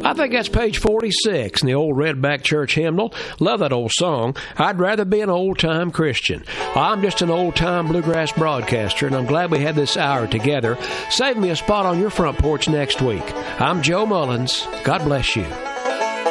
I think that's page 46 in the old Redback Church hymnal. Love that old song. I'd rather be an old-time Christian. I'm just an old-time bluegrass broadcaster, and I'm glad we had this hour together. Save me a spot on your front porch next week. I'm Joe Mullins. God bless you.